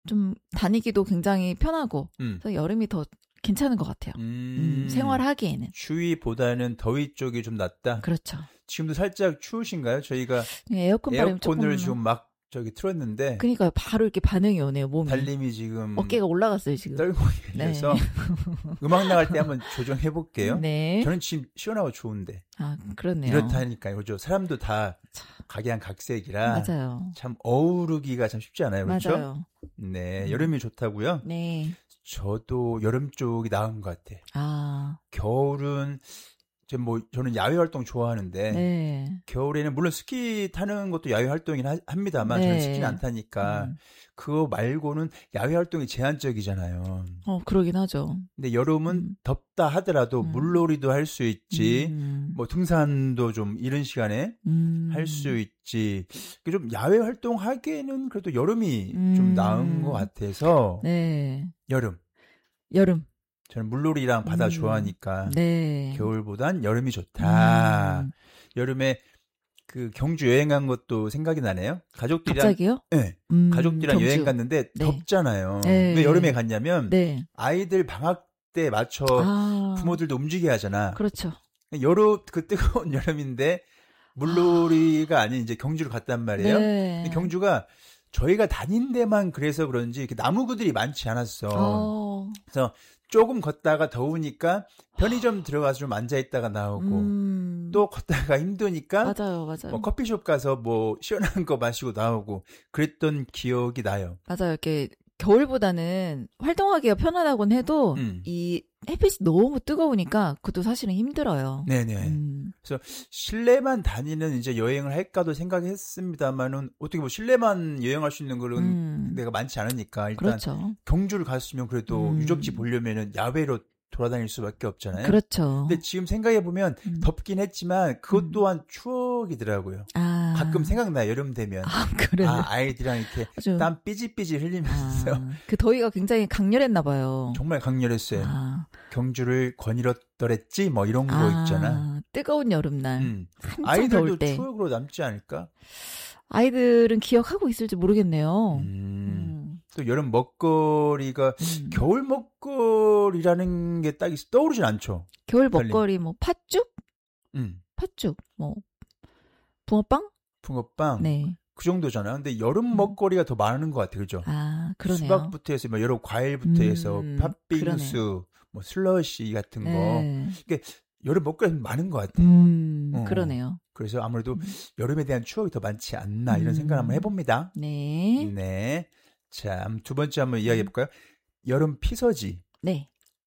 좀 다니기도 굉장히 편하고 그래서 여름이 더 괜찮은 것 같아요. 생활하기에는. 추위보다는 더위 쪽이 좀 낫다? 그렇죠. 지금도 살짝 추우신가요? 저희가 에어컨을 지금 막 틀었는데. 그러니까요. 바로 이렇게 반응이 오네요. 몸이. 달님이 지금 어깨가 올라갔어요. 지금. 떨고 계셔서 음악 나갈 때 한번 조정해 볼게요. 네. 저는 지금 시원하고 좋은데. 아, 그렇네요. 이렇다니까요. 그죠? 사람도 다 각양각색이라. 맞아요. 참 어우르기가 참 쉽지 않아요. 그렇죠? 맞아요. 네. 여름이 좋다고요? 네. 저도 여름 쪽이 나은 것 같아요. 겨울은 저는 야외 활동 좋아하는데 네. 겨울에는 물론 스키 타는 것도 야외 활동이긴 합니다만 네. 저는 스키는 안 타니까 그거 말고는 야외 활동이 제한적이잖아요. 그러긴 하죠. 근데 여름은 덥다 하더라도 물놀이도 할 수 있지, 뭐 등산도 좀 이른 시간에 할 수 있지. 좀 야외 활동 하기에는 그래도 여름이 좀 나은 것 같아서. 네. 여름. 저는 물놀이랑 바다 좋아하니까 네. 겨울보단 여름이 좋다. 여름에 그 경주 여행 간 것도 생각이 나네요. 가족들이랑. 갑자기요? 네. 가족들이랑 경주. 여행 갔는데 덥잖아요. 네. 왜 여름에 갔냐면 네. 아이들 방학 때 맞춰 부모들도 움직여야 하잖아. 그렇죠. 그 뜨거운 여름인데 물놀이가 아닌 이제 경주를 갔단 말이에요. 네. 근데 경주가 저희가 다닌 데만 그래서 그런지 이렇게 나무구들이 많지 않았어. 그래서 조금 걷다가 더우니까 편의점 들어가서 좀 앉아있다가 나오고 또 걷다가 힘드니까 맞아요. 뭐 커피숍 가서 뭐 시원한 거 마시고 나오고 그랬던 기억이 나요. 맞아요. 이렇게 겨울보다는 활동하기가 편하다곤 해도 이 햇빛이 너무 뜨거우니까 그것도 사실은 힘들어요. 네네. 그래서 실내만 다니는 이제 여행을 할까도 생각했습니다만은 어떻게 뭐 실내만 여행할 수 있는 거는 내가 많지 않으니까 일단 그렇죠. 경주를 갔으면 그래도 유적지 보려면은 야외로 돌아다닐 수밖에 없잖아요. 그렇죠. 근데 지금 생각해보면 덥긴 했지만 그것 또한 추억이더라고요. 가끔 생각나요. 여름 되면. 그래요? 아이들이랑 이렇게 맞아. 땀 삐질삐질 흘리면서. 그 더위가 굉장히 강렬했나 봐요. 정말 강렬했어요. 경주를 거닐었더랬지 뭐 이런 거 있잖아. 뜨거운 여름날. 아이들도 더울 때. 추억으로 남지 않을까? 아이들은 기억하고 있을지 모르겠네요. 또 여름 먹거리가 겨울 먹거리라는 게 딱 떠오르진 않죠. 겨울 먹거리 뭐 팥죽? 팥죽 뭐 붕어빵? 네. 그 정도잖아요. 근데 여름 먹거리가 더 많은 것 같아요. 그죠? 그러네요. 수박부터 해서 뭐 여러 과일부터 해서 팥빙수, 그러네요. 뭐 슬러시 같은 거. 이게 여름 먹거리 많은 것 같아요. 그러네요. 그래서 아무래도 여름에 대한 추억이 더 많지 않나 이런 생각을 한번 해봅니다. 네. 네. 자, 두 번째 한번 이야기해 볼까요? 여름 피서지. 네.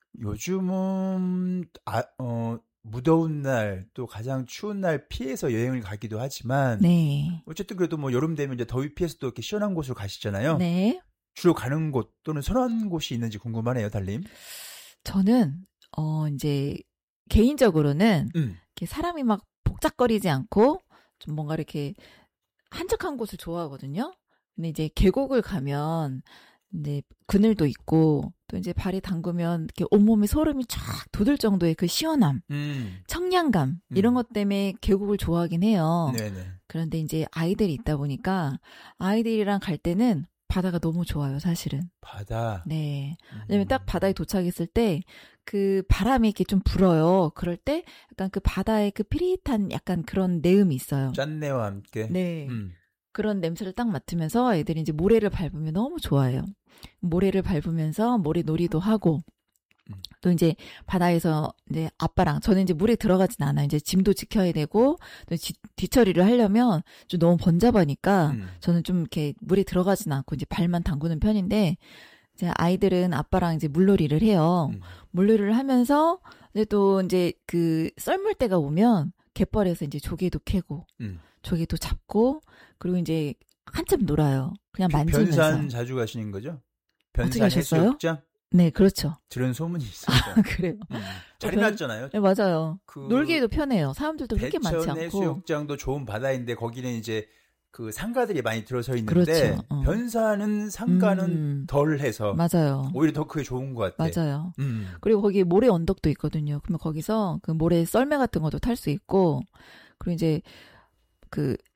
요즘은 무더운 날 또 가장 추운 날 피해서 여행을 가기도 하지만 네. 어쨌든 그래도 뭐 여름 되면 이제 더위 피해서 또 이렇게 시원한 곳으로 가시잖아요. 네. 주로 가는 곳 또는 선호하는 곳이 있는지 궁금하네요, 달님. 저는 이제 개인적으로는 이렇게 사람이 막 복잡거리지 않고 좀 뭔가 이렇게 한적한 곳을 좋아하거든요. 근데 이제 계곡을 가면 이제 그늘도 있고 또 이제 발이 담그면 이렇게 온몸에 소름이 쫙 돋을 정도의 그 시원함, 청량감 이런 것 때문에 계곡을 좋아하긴 해요. 네네. 그런데 이제 아이들이 있다 보니까 아이들이랑 갈 때는 바다가 너무 좋아요, 사실은. 바다. 네. 왜냐면 딱 바다에 도착했을 때 그 바람이 이렇게 좀 불어요. 그럴 때 약간 그 바다의 그 피릿한 약간 그런 내음이 있어요. 짠내와 함께. 네. 그런 냄새를 딱 맡으면서 애들이 이제 모래를 밟으면 너무 좋아해요. 모래를 밟으면서 모래놀이도 하고 또 이제 바다에서 이제 아빠랑 저는 이제 물에 들어가진 않아요. 이제 짐도 지켜야 되고 또 뒤처리를 하려면 좀 너무 번잡하니까 저는 좀 이렇게 물에 들어가진 않고 이제 발만 담그는 편인데 이제 아이들은 아빠랑 이제 물놀이를 해요. 물놀이를 하면서 이제 또 이제 그 썰물 때가 오면 갯벌에서 이제 조개도 캐고 조개도 잡고 그리고 이제 한참 놀아요. 그냥 만지면서. 변산 자주 가시는 거죠? 변산 해수욕장? 네, 그렇죠. 들은 소문이 있어요. 그래요? 잘 해놨잖아요. 네, 맞아요. 놀기에도 편해요. 사람들도 그렇게 많지 않고. 배천 해수욕장도 좋은 바다인데 거기는 이제 그 상가들이 많이 들어서 있는데 그렇죠. 변산은 상가는 덜 해서 맞아요. 오히려 더 그게 좋은 것 같아요. 맞아요. 그리고 거기 모래 언덕도 있거든요. 그러면 거기서 그 모래 썰매 같은 것도 탈 수 있고 그리고 이제 그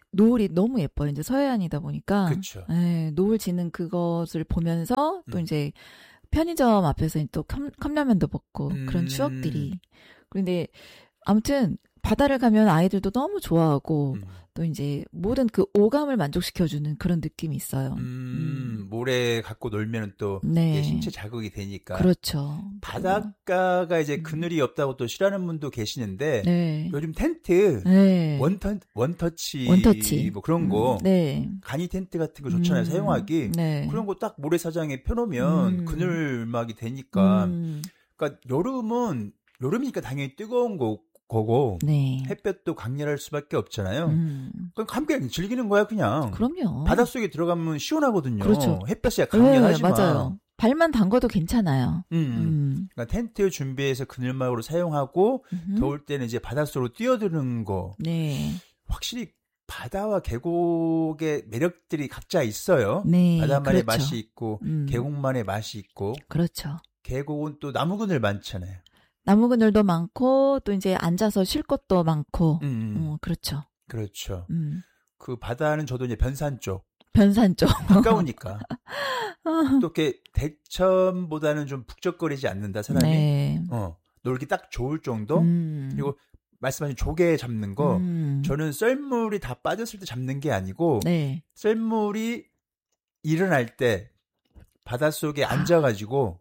노을이 너무 예뻐요. 이제 서해안이다 보니까. 그렇죠. 네, 노을 지는 그것을 보면서 또 이제 편의점 앞에서 또 컵라면도 먹고 그런 추억들이. 그런데 아무튼 바다를 가면 아이들도 너무 좋아하고 또 이제 모든 그 오감을 만족시켜주는 그런 느낌이 있어요. 모래 갖고 놀면 또 네. 신체 자극이 되니까. 그렇죠. 바닷가가 이제 그늘이 없다고 또 싫어하는 분도 계시는데 네. 요즘 텐트 네. 원터치 뭐 그런 거 네. 간이 텐트 같은 거 좋잖아요. 사용하기. 네. 그런 거 딱 모래사장에 펴놓으면 그늘막이 되니까. 그러니까 여름이니까 당연히 뜨거운 거고 네. 햇볕도 강렬할 수밖에 없잖아요. 그럼 함께 즐기는 거야 그냥. 그럼요. 바닷속에 들어가면 시원하거든요. 그렇죠. 햇볕이 강렬하지만. 네, 맞아요. 발만 담궈도 괜찮아요. 그러니까 텐트 준비해서 그늘막으로 사용하고 더울 때는 이제 바닷속으로 뛰어드는 거. 네. 확실히 바다와 계곡의 매력들이 각자 있어요. 네, 바다만의 그렇죠. 맛이 있고 계곡만의 맛이 있고. 그렇죠. 계곡은 또 나무 그늘 많잖아요. 나무 그늘도 많고 또 이제 앉아서 쉴 곳도 많고. 그렇죠. 그렇죠. 그 바다는 저도 이제 변산 쪽. 변산 쪽. 가까우니까. 또 이렇게 대천보다는 좀 북적거리지 않는다 사람이. 네. 놀기 딱 좋을 정도. 그리고 말씀하신 조개 잡는 거. 저는 썰물이 다 빠졌을 때 잡는 게 아니고 네. 썰물이 일어날 때 바닷속에 앉아가지고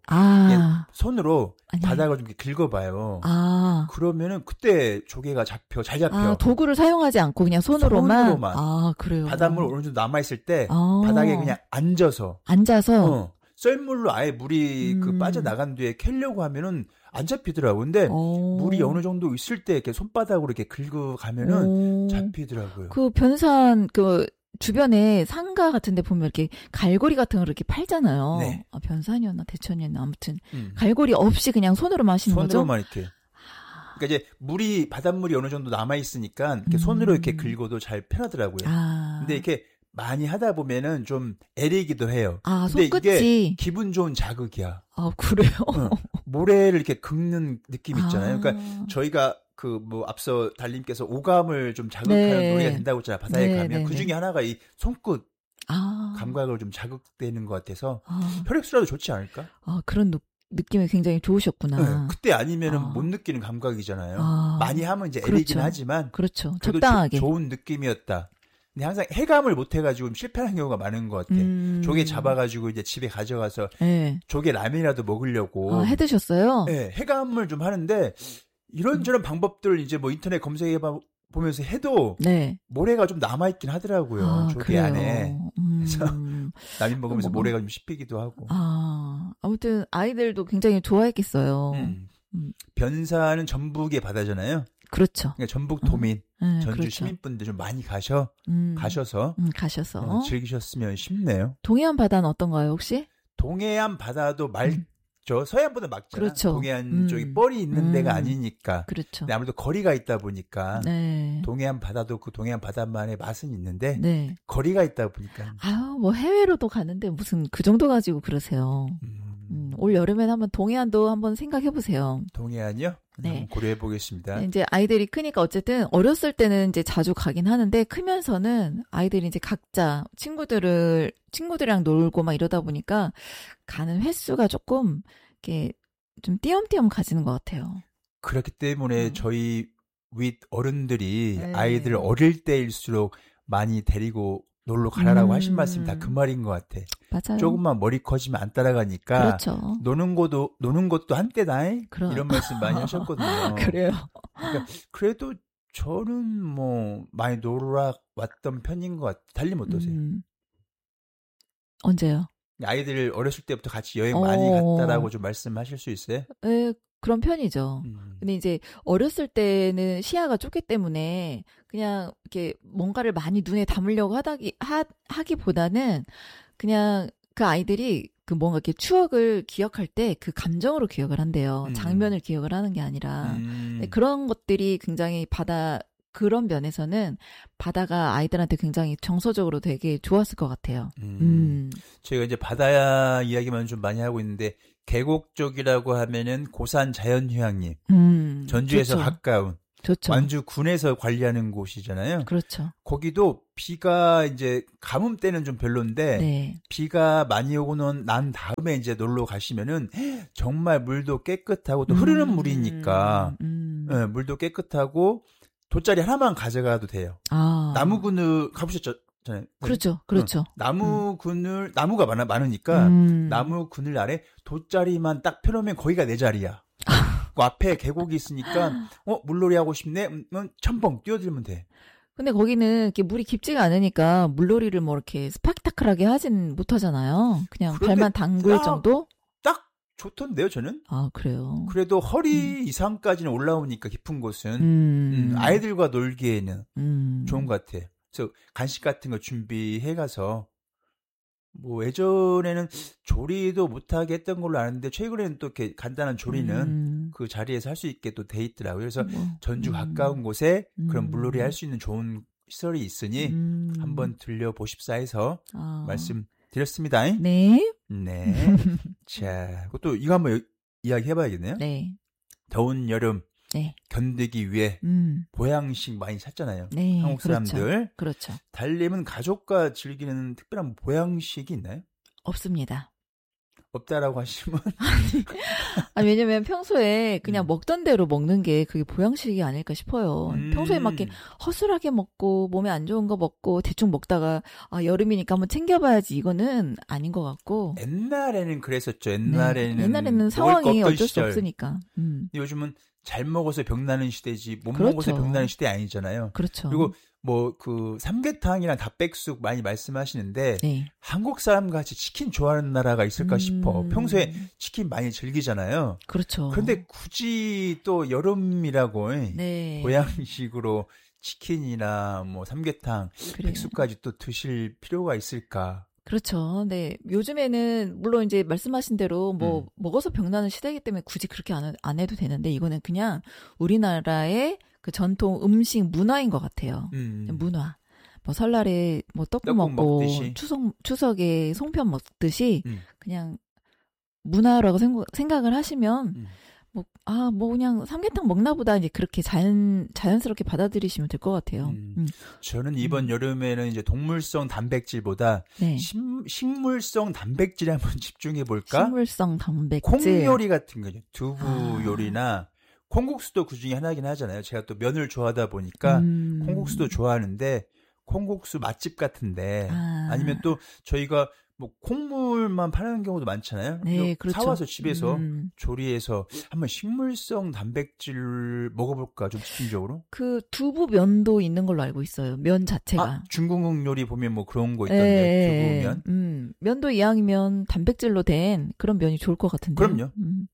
손으로 바닥을 좀 긁어봐요. 그러면은 그때 조개가 잘 잡혀. 도구를 사용하지 않고 그냥 손으로만. 그래요. 바닷물 어느 정도 남아있을 때 바닥에 그냥 앉아서 썰물로 아예 물이 빠져나간 뒤에 캘려고 하면은 안 잡히더라고요. 근데 물이 어느 정도 있을 때 이렇게 손바닥으로 이렇게 긁어가면은 잡히더라고요. 그 변산 주변에 상가 같은 데 보면 이렇게 갈고리 같은 걸 이렇게 팔잖아요. 네. 변산이었나 대천이었나 아무튼 갈고리 없이 그냥 손으로만 하시는 거죠? 손으로만 이렇게. 그러니까 이제 바닷물이 어느 정도 남아 있으니까 이렇게 손으로 이렇게 긁어도 잘 편하더라고요. 근데 이렇게 많이 하다 보면은 좀 애리기도 해요. 근데 손끝이 이게 기분 좋은 자극이야. 그래요? 모래를 이렇게 긁는 느낌 있잖아요. 그러니까 저희가 앞서 달님께서 오감을 좀 자극하는 노래가 된다고 했잖아요. 바다에 가면. 그 중에 하나가 이 손끝 감각을 좀 자극되는 것 같아서 혈액순환도 좋지 않을까? 그런 느낌이 굉장히 좋으셨구나. 네, 그때 아니면은 못 느끼는 감각이잖아요. 많이 하면 이제 애리긴 그렇죠. 하지만. 그렇죠. 적당하게. 좋은 느낌이었다. 근데 항상 해감을 못 해가지고 실패하는 경우가 많은 것 같아. 조개 잡아가지고 이제 집에 가져가서 조개 라면이라도 먹으려고. 해 드셨어요? 네, 해감을 좀 하는데 이런저런 방법들 이제 뭐 인터넷 검색해 보면서 해도 모래가 좀 남아있긴 하더라고요. 조개 그래요. 안에. 그래서 라면 먹으면서 모래가 좀 씹히기도 하고. 아무튼 아이들도 굉장히 좋아했겠어요. 변산은 전북의 바다잖아요. 그렇죠. 그러니까 전북 도민, 전주 그렇죠. 시민분들 좀 많이 가셔서 즐기셨으면 싶네요. 동해안 바다는 어떤가요, 혹시? 동해안 바다도 서해안보다 맑잖아. 그렇죠. 동해안 쪽이 뻘이 있는 데가 아니니까. 그렇죠. 근데 아무래도 거리가 있다 보니까 동해안 바다도 그 동해안 바다만의 맛은 있는데 거리가 있다 보니까. 뭐 해외로도 가는데 무슨 그 정도 가지고 그러세요. 올 여름엔 한번 동해안도 한번 생각해 보세요. 동해안이요? 한번 고려해 보겠습니다. 이제 아이들이 크니까 어쨌든 어렸을 때는 이제 자주 가긴 하는데 크면서는 아이들이 이제 각자 친구들이랑 놀고 막 이러다 보니까 가는 횟수가 조금 이렇게 좀 띄엄띄엄 가지는 것 같아요. 그렇기 때문에 저희 윗 어른들이 아이들 어릴 때일수록 많이 데리고 놀러 가라라고 하신 말씀이 다 그 말인 것 같아. 맞아요. 조금만 머리 커지면 안 따라가니까. 그렇죠. 노는 것도 한때다. 이런 말씀 많이 하셨거든요. 그래요. 그러니까 그래도 저는 많이 놀러 왔던 편인 것 같아요. 달님 어떠세요? 언제요? 아이들 어렸을 때부터 같이 여행 많이 갔다라고 좀 말씀하실 수 있어요? 네, 그런 편이죠. 근데 이제 어렸을 때는 시야가 좁기 때문에 그냥 이렇게 뭔가를 많이 눈에 담으려고 하기보다는 그냥 그 아이들이 뭔가 이렇게 추억을 기억할 때 그 감정으로 기억을 한대요. 장면을 기억을 하는 게 아니라. 그런 것들이 굉장히 그런 면에서는 바다가 아이들한테 굉장히 정서적으로 되게 좋았을 것 같아요. 저희가 이제 바다 이야기만 좀 많이 하고 있는데 계곡 쪽이라고 하면은 고산 자연휴양림, 전주에서 좋죠. 가까운 좋죠. 완주 군에서 관리하는 곳이잖아요. 그렇죠. 거기도 비가 이제 가뭄 때는 좀 별론데 네. 비가 많이 오고 난 다음에 이제 놀러 가시면은 정말 물도 깨끗하고 또 흐르는 물이니까 네, 물도 깨끗하고 돗자리 하나만 가져가도 돼요. 나무 그늘 가보셨잖아요. 그렇죠, 그렇죠. 나무 그늘 나무가 많으니까 나무 그늘 아래 돗자리만 딱 펴놓으면 거기가 내 자리야. 그 앞에 계곡이 있으니까 물놀이 하고 싶네. 첨벙 뛰어들면 돼. 근데 거기는 이렇게 물이 깊지가 않으니까 물놀이를 뭐 이렇게 스파크타클하게 하진 못하잖아요. 그냥 발만 담글 정도? 딱 좋던데요, 저는. 아, 그래요. 그래도 허리 이상까지는 올라오니까 깊은 곳은 아이들과 놀기에는 좋은 것 같아. 그래서 간식 같은 거 준비해 가서 뭐 예전에는 조리도 못하게 했던 걸로 아는데 최근에는 또 이렇게 간단한 조리는 그 자리에서 할 수 있게 또 돼 있더라고요. 그래서 전주 가까운 곳에 그런 물놀이 할 수 있는 좋은 시설이 있으니 한번 들려보십사 해서 말씀드렸습니다. 네. 네. 자, 또 이거 한번 이야기 해봐야겠네요. 네. 더운 여름 네. 견디기 위해 보양식 많이 찾잖아요. 네, 한국 사람들. 그렇죠. 달님은 가족과 즐기는 특별한 보양식이 있나요? 없습니다. 없다라고 하시면 아니 왜냐면 평소에 그냥 먹던 대로 먹는 게 그게 보양식이 아닐까 싶어요. 평소에 막 이렇게 허술하게 먹고 몸에 안 좋은 거 먹고 대충 먹다가 여름이니까 한번 챙겨봐야지 이거는 아닌 것 같고. 옛날에는 그랬었죠. 옛날에는 상황이 어쩔 수 없으니까. 요즘은 잘 먹어서 병나는 시대지 못 그렇죠. 먹어서 병나는 시대 아니잖아요. 그렇죠. 그리고 뭐 그 삼계탕이랑 닭백숙 많이 말씀하시는데 네. 한국 사람 같이 치킨 좋아하는 나라가 있을까 싶어. 평소에 치킨 많이 즐기잖아요. 그렇죠. 그런데 굳이 또 여름이라고 네. 보양식으로 치킨이나 뭐 삼계탕, 백숙까지 또 드실 필요가 있을까? 그렇죠. 네. 요즘에는 물론 이제 말씀하신 대로 뭐 먹어서 병나는 시대이기 때문에 굳이 그렇게 안 해도 되는데 이거는 그냥 우리나라의 그 전통 음식 문화인 것 같아요. 문화. 뭐 설날에 뭐 떡국 먹고 먹듯이. 추석에 송편 먹듯이 그냥 문화라고 생각을 하시면 뭐 그냥 삼계탕 먹나 보다 이제 그렇게 자연스럽게 받아들이시면 될 것 같아요. 저는 이번 여름에는 이제 동물성 단백질보다 네. 식물성 단백질에 한번 집중해 볼까? 식물성 단백질. 콩 요리 같은 거죠. 두부 요리나 콩국수도 그 중에 하나긴 하잖아요. 제가 또 면을 좋아하다 보니까 콩국수도 좋아하는데 콩국수 맛집 같은데 아니면 또 저희가 뭐 콩물만 파는 경우도 많잖아요. 네, 그렇죠. 사와서 집에서 조리해서 한번 식물성 단백질 먹어볼까 좀 집중적으로. 그 두부면도 있는 걸로 알고 있어요. 면 자체가. 중국 요리 보면 뭐 그런 거 있던데 두부면. 면도 이왕이면 단백질로 된 그런 면이 좋을 것 같은데. 그럼요.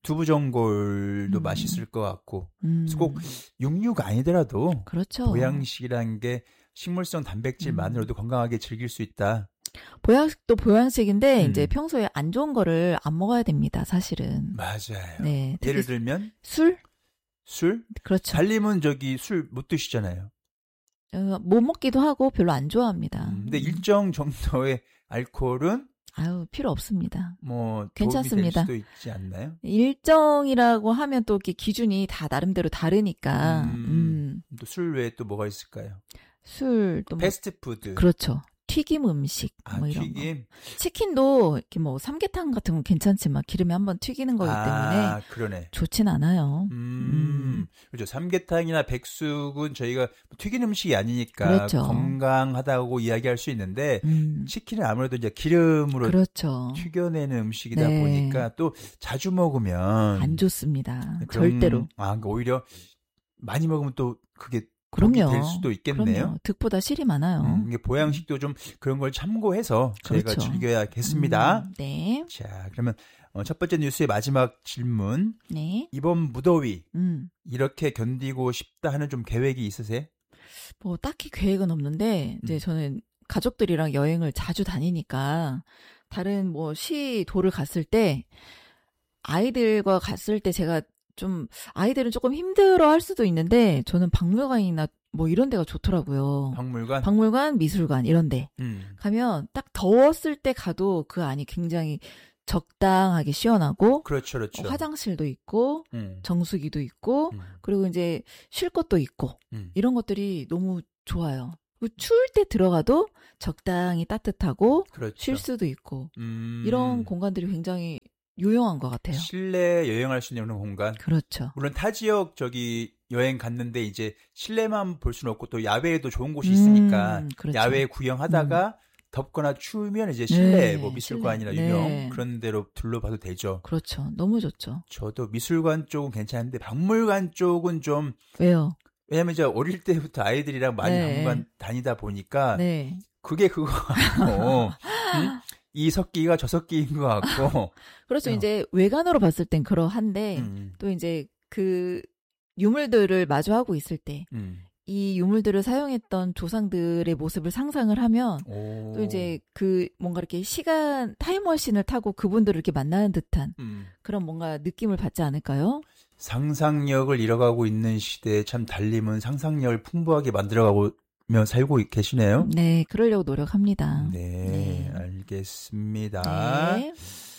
두부전골도 맛있을 것 같고. 그래서 꼭 육류가 아니더라도 그렇죠. 보양식이라는 게 식물성 단백질만으로도 건강하게 즐길 수 있다. 보양식도 보양식인데 이제 평소에 안 좋은 거를 안 먹어야 됩니다. 사실은. 맞아요. 네, 예를 들면 술? 그렇죠. 달님은 술 못 드시잖아요. 못 먹기도 하고 별로 안 좋아합니다. 근데 일정 정도의 알코올은 필요 없습니다. 뭐 괜찮습니다. 도움이 될 수도 있지 않나요? 일정이라고 하면 또 이렇게 기준이 다 나름대로 다르니까. 또 술 외에 또 뭐가 있을까요? 술 또 패스트푸드. 그렇죠. 튀김 음식 뭐 이런 튀김. 거. 치킨도 이렇게 뭐 삼계탕 같은 건 괜찮지만 기름에 한번 튀기는 거기 때문에 그러네. 좋진 않아요. 그렇죠. 삼계탕이나 백숙은 저희가 튀긴 음식이 아니니까 그렇죠. 건강하다고 이야기할 수 있는데 치킨은 아무래도 이제 기름으로 그렇죠. 튀겨내는 음식이다 네. 보니까 또 자주 먹으면 안 좋습니다. 절대로. 그러니까 오히려 많이 먹으면 또 그게 그럼요. 될 수도 있겠네요. 그럼요. 득보다 실이 많아요. 이게 보양식도 좀 그런 걸 참고해서 저희가 그렇죠. 즐겨야겠습니다. 네. 자, 그러면 첫 번째 뉴스의 마지막 질문. 네. 이번 무더위 이렇게 견디고 싶다 하는 좀 계획이 있으세요? 뭐 딱히 계획은 없는데 이제 저는 가족들이랑 여행을 자주 다니니까 다른 뭐 시도를 갔을 때 아이들과 갔을 때 제가 좀 아이들은 조금 힘들어 할 수도 있는데 저는 박물관이나 뭐 이런 데가 좋더라고요. 박물관, 미술관 이런 데 가면 딱 더웠을 때 가도 그 안이 굉장히 적당하게 시원하고 그렇죠, 그렇죠. 화장실도 있고 정수기도 있고 그리고 이제 쉴 것도 있고 이런 것들이 너무 좋아요. 추울 때 들어가도 적당히 따뜻하고 그렇죠. 쉴 수도 있고 이런 공간들이 굉장히 유용한 것 같아요. 실내 여행할 수 있는 공간. 그렇죠. 물론 타 지역 여행 갔는데 이제 실내만 볼 수는 없고 또 야외에도 좋은 곳이 있으니까 그렇죠. 야외 구경하다가 덥거나 추우면 이제 실내 뭐 미술관이나 실내. 유명 그런 데로 둘러봐도 되죠. 그렇죠. 너무 좋죠. 저도 미술관 쪽은 괜찮은데 박물관 쪽은 좀 왜요? 왜냐면 이제 어릴 때부터 아이들이랑 많이 박물관 다니다 보니까 그게 그거 같고 이 석기가 저 석기인 것 같고. 그렇죠. 이제 외관으로 봤을 땐 그러한데 또 이제 그 유물들을 마주하고 있을 때 이 유물들을 사용했던 조상들의 모습을 상상을 하면 또 이제 그 뭔가 이렇게 시간 타임머신을 타고 그분들을 이렇게 만나는 듯한 그런 뭔가 느낌을 받지 않을까요? 상상력을 잃어가고 있는 시대에 참 달님은 상상력을 풍부하게 만들어가며 살고 계시네요. 네, 그러려고 노력합니다. 네. 알겠습니다. 네.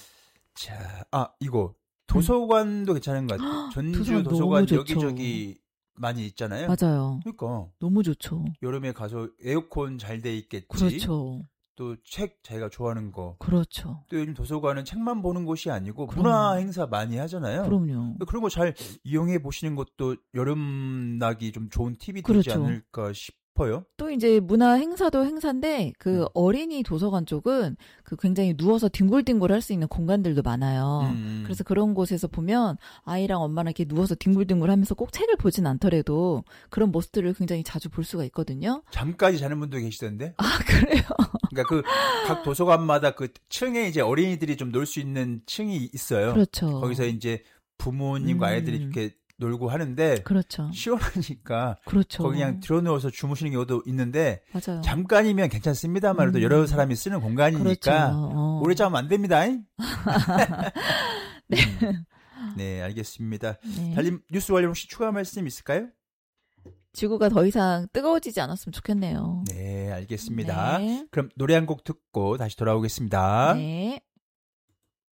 자, 이거 도서관도 괜찮은 것 같아요. 전주 도서관 여기저기 많이 있잖아요. 맞아요. 그러니까 너무 좋죠. 여름에 가서 에어컨 잘 돼 있겠지. 그렇죠. 또 책 자기가 좋아하는 거. 그렇죠. 또 요즘 도서관은 책만 보는 곳이 아니고 문화 행사 많이 하잖아요. 그럼요. 그런 거 잘 이용해 보시는 것도 여름 나기 좀 좋은 팁이 되지 그렇죠. 않을까 싶어요. 또 이제 문화 행사도 행사인데 그 어린이 도서관 쪽은 그 굉장히 누워서 뒹굴뒹굴 할 수 있는 공간들도 많아요. 그래서 그런 곳에서 보면 아이랑 엄마랑 이렇게 누워서 뒹굴뒹굴 하면서 꼭 책을 보진 않더라도 그런 모습들을 굉장히 자주 볼 수가 있거든요. 잠까지 자는 분도 계시던데? 아, 그래요? 그러니까 그 각 도서관마다 그 층에 이제 어린이들이 좀 놀 수 있는 층이 있어요. 그렇죠. 거기서 이제 부모님과 아이들이 이렇게 놀고 하는데 그렇죠. 시원하니까 그렇죠. 거기 그냥 들어누워서 주무시는 경우도 있는데 맞아요. 잠깐이면 괜찮습니다만 여러 사람이 쓰는 공간이니까 그렇죠. 오래 자면 안 됩니다. 네. 네, 알겠습니다. 달님 뉴스 관련 혹시 추가 말씀 있을까요? 지구가 더 이상 뜨거워지지 않았으면 좋겠네요. 네, 알겠습니다. 그럼 노래 한 곡 듣고 다시 돌아오겠습니다. 네.